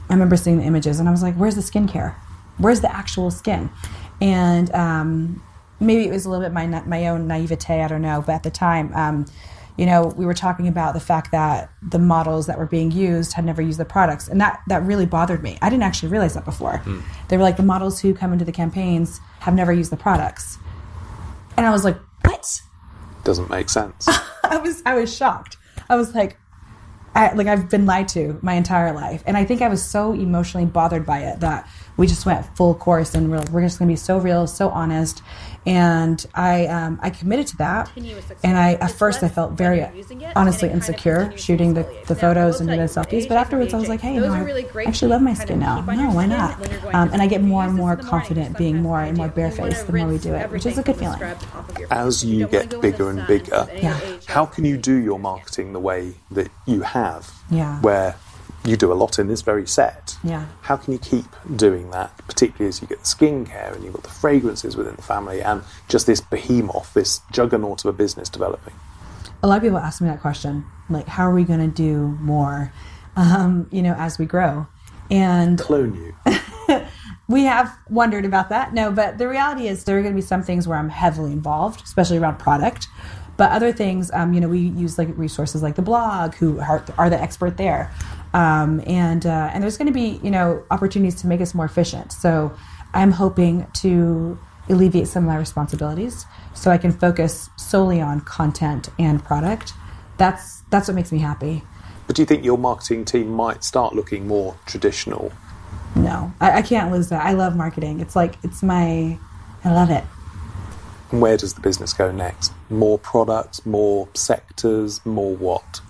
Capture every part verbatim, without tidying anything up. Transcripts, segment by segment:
I remember seeing the images and I was like, where's the skincare? Where's the actual skin? And um, maybe it was a little bit my my own naivete, I don't know. But at the time, um, you know, we were talking about the fact that the models that were being used had never used the products. And that, that really bothered me. I didn't actually realize that before. Mm. They were like, the models who come into the campaigns have never used the products. And I was like, what? Doesn't make sense. I was I was shocked. I was like, I, like I've been lied to my entire life. And I think I was so emotionally bothered by it that we just went full course and we're like, we're just going to be so real, so honest. And I um, I committed to that. And I at first I felt very honestly insecure shooting the, the photos and doing the selfies. But afterwards I was like, hey, no, I actually love my skin now. No, why not? Um, and I get more and more confident being more and more barefaced the more we do it, which is a good feeling. As you get bigger and bigger, yeah. how can you do your marketing the way that you have? Yeah. Where you do a lot in this very set. Yeah. How can you keep doing that, particularly as you get the skincare and you've got the fragrances within the family and just this behemoth, this juggernaut of a business developing? A lot of people ask me that question, like, how are we going to do more, um, you know, as we grow? And clone you. We have wondered about that. No, but the reality is there are going to be some things where I'm heavily involved, especially around product. But other things, um, you know, we use like resources like the blog, who are, are the expert there. Um, and uh, and there's going to be, you know, opportunities to make us more efficient. So I'm hoping to alleviate some of my responsibilities so I can focus solely on content and product. That's that's what makes me happy. But do you think your marketing team might start looking more traditional? No, I, I can't lose that. I love marketing. It's like, it's my, I love it. And where does the business go next? More products, more sectors, more what?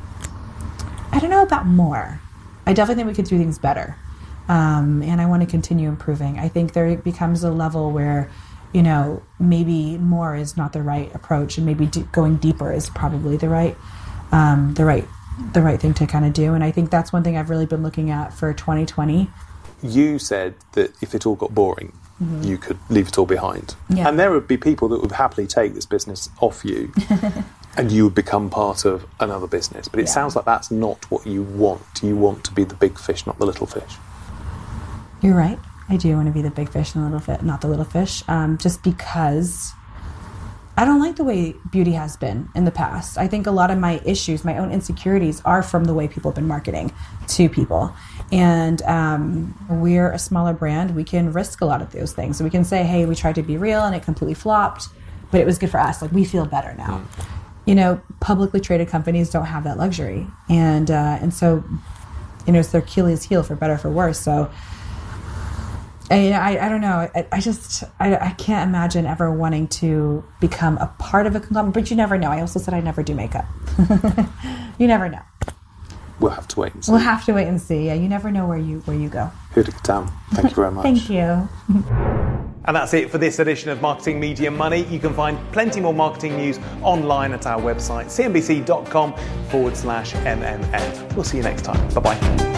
I don't know about more. I definitely think we could do things better. Um, and I want to continue improving. I think there becomes a level where, you know, maybe more is not the right approach and maybe d- going deeper is probably the right, um, the right, the right thing to kind of do. And I think that's one thing I've really been looking at for twenty twenty. You said that if it all got boring, mm-hmm. you could leave it all behind. Yeah. And there would be people that would happily take this business off you and you would become part of another business. But it yeah. sounds like that's not what you want. You want to be the big fish, not the little fish. You're right. I do want to be the big fish and the little fish, not the little fish, um, just because I don't like the way beauty has been in the past. I think a lot of my issues, my own insecurities, are from the way people have been marketing to people. And um, we're a smaller brand. We can risk a lot of those things. So we can say, hey, we tried to be real and it completely flopped, but it was good for us. Like, we feel better now. Mm. You know, publicly traded companies don't have that luxury. And uh, and so, you know, it's their Achilles heel, for better or for worse. So, I, I, I don't know. I, I just, I, I can't imagine ever wanting to become a part of a conglomerate, but you never know. I also said I never do makeup. You never know. We'll have to wait and see. We'll have to wait and see. Yeah, you never know where you where you go. Huda Kattan, thank you very much. Thank you. And that's it for this edition of Marketing Media Money. You can find plenty more marketing news online at our website, cnbc.com forward slash MMM. We'll see you next time. Bye-bye.